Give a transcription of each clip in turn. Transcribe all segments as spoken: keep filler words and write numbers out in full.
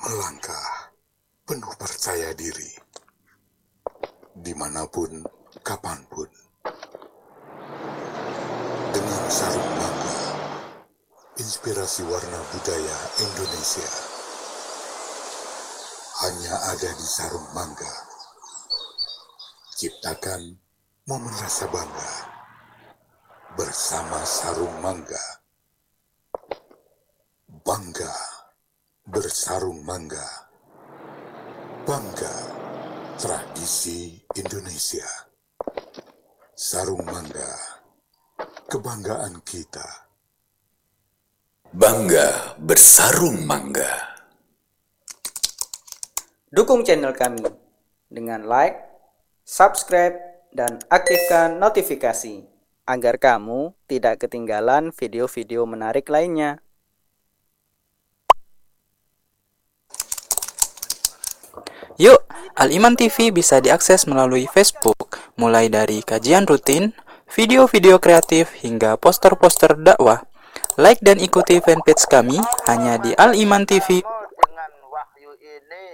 Melangkah penuh percaya diri, dimanapun, kapanpun. Dengan sarung mangga, inspirasi warna budaya Indonesia. Hanya ada di sarung mangga. Ciptakan momen rasa bangga bersama sarung mangga. Bangga bersarung mangga. Bangga tradisi Indonesia. Sarung mangga, kebanggaan kita. Bangga bersarung mangga. Dukung channel kami dengan like, subscribe, dan aktifkan notifikasi agar kamu tidak ketinggalan video-video menarik lainnya. Yuk, Al-Iman T V bisa diakses melalui Facebook, mulai dari kajian rutin, video-video kreatif, hingga poster-poster dakwah. Like dan ikuti fanpage kami hanya di Al-Iman T V. Dengan wahyu ini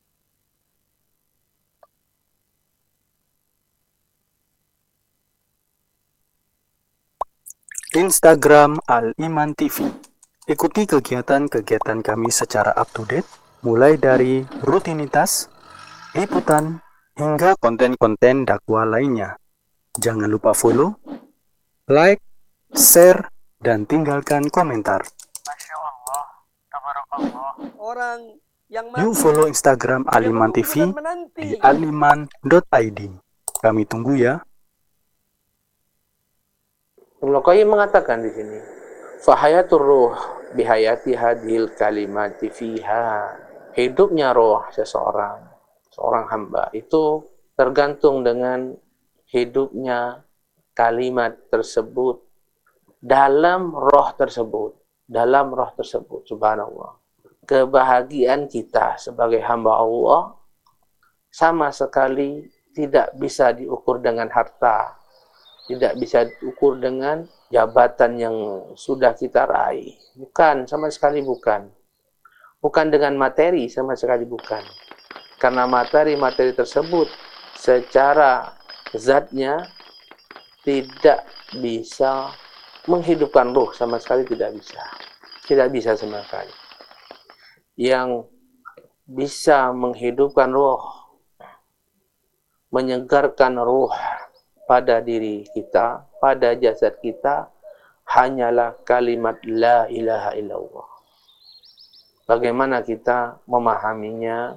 Instagram Al-Iman T V. Ikuti kegiatan-kegiatan kami secara up-to-date, mulai dari rutinitas, liputan, hingga konten-konten dakwah lainnya. Jangan lupa follow, like, share, dan tinggalkan komentar. Masya Allah, tabarakallah. Orang yang Yuk follow Instagram Al-Iman T V di aliman dot i d. Kami tunggu ya. Ibnu Qayyim mengatakan di sini, fahayatur ruh bihayati hadhil kalimati fiha. Hidupnya roh seseorang, seorang hamba itu tergantung dengan hidupnya kalimat tersebut dalam roh tersebut, dalam roh tersebut. Subhanallah. Kebahagiaan kita sebagai hamba Allah sama sekali tidak bisa diukur dengan harta, tidak bisa diukur dengan jabatan yang sudah kita raih. Bukan, sama sekali bukan. Bukan dengan materi, sama sekali bukan. Karena materi-materi tersebut secara zatnya tidak bisa menghidupkan ruh, sama sekali tidak bisa. Tidak bisa sama sekali. Yang bisa menghidupkan ruh, menyegarkan ruh pada diri kita, pada jasad kita, hanyalah kalimat la ilaha illallah. Bagaimana kita memahaminya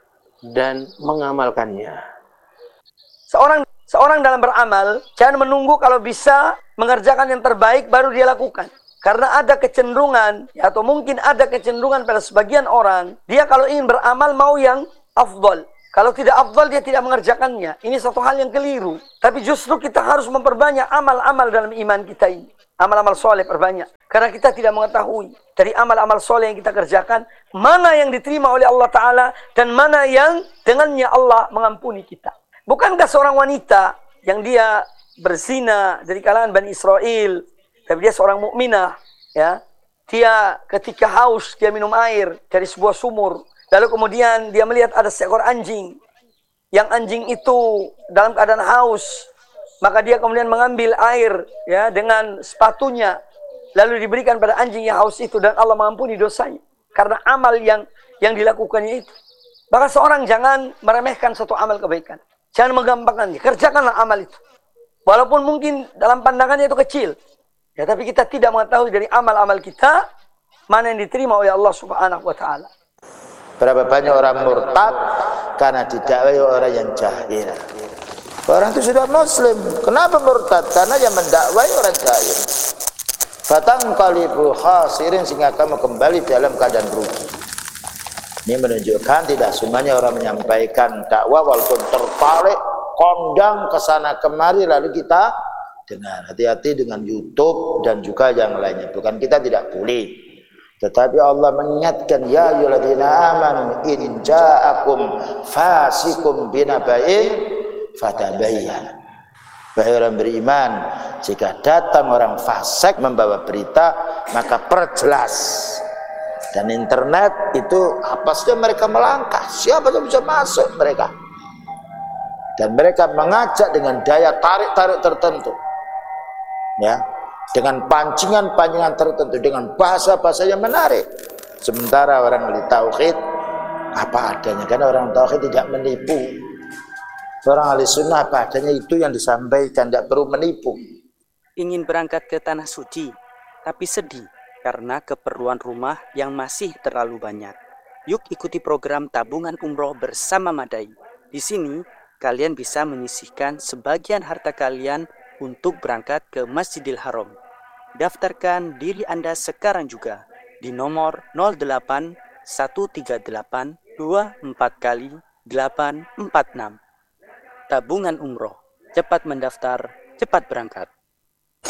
dan mengamalkannya. Seorang seorang dalam beramal jangan menunggu kalau bisa mengerjakan yang terbaik baru dia lakukan. Karena ada kecenderungan, ya, atau mungkin ada kecenderungan pada sebagian orang, dia kalau ingin beramal mau yang afdal. Kalau tidak afdal dia tidak mengerjakannya. Ini satu hal yang keliru. Tapi justru kita harus memperbanyak amal-amal dalam iman kita ini. Amal-amal soleh perbanyak. Karena kita tidak mengetahui dari amal-amal soleh yang kita kerjakan, mana yang diterima oleh Allah Ta'ala, dan mana yang dengannya Allah mengampuni kita. Bukankah seorang wanita yang dia berzina dari kalangan Bani Israel, tapi dia seorang mukminah, ya, dia ketika haus, dia minum air dari sebuah sumur, lalu kemudian dia melihat ada seekor anjing, yang anjing itu dalam keadaan haus, maka dia kemudian mengambil air, ya, dengan sepatunya, lalu diberikan pada anjing yang haus itu, dan Allah mengampuni dosanya karena amal yang yang dilakukannya itu. Maka seorang jangan meremehkan satu amal kebaikan, jangan menggampangkannya, kerjakanlah amal itu, walaupun mungkin dalam pandangannya itu kecil, ya, tapi kita tidak mengetahui dari amal-amal kita mana yang diterima oleh Allah Subhanahu wa Ta'ala. berapa banyak orang murtad karena didakwai orang yang jahil. Orang itu sudah muslim, kenapa murtad? Karena yang mendakwai orang jahil. Fatangqalibu khasirin, sehingga kamu kembali dalam keadaan rugi. Ini menunjukkan tidak semuanya orang menyampaikan dakwah walaupun terbalik, kondang ke sana kemari lalu kita dengar. Hati-hati dengan YouTube dan juga yang lainnya. Bukan kita tidak boleh, tetapi Allah mengingatkan, ya ayyuhalladzina amanu in ja'akum fasikum binaba'in fatabayyan. Wahai orang beriman, jika datang orang fasik membawa berita, maka perjelas. Dan internet itu apa saja mereka melangkah, siapa yang bisa masuk mereka. Dan mereka mengajak dengan daya tarik-tarik tertentu, ya, dengan pancingan-pancingan tertentu, dengan bahasa-bahasa yang menarik. Sementara orang ahli tauhid apa adanya, karena orang tauhid tidak menipu. Orang ahli sunnah apa adanya, itu yang disampaikan, tidak perlu menipu. Ingin berangkat ke tanah suci, tapi sedih karena keperluan rumah yang masih terlalu banyak. Yuk ikuti program tabungan umroh bersama Madai. Di sini kalian bisa menyisihkan sebagian harta kalian untuk berangkat ke Masjidil Haram. Daftarkan diri Anda sekarang juga di nomor nol delapan satu tiga delapan dua empat kali delapan empat enam. Tabungan umroh, cepat mendaftar, cepat berangkat.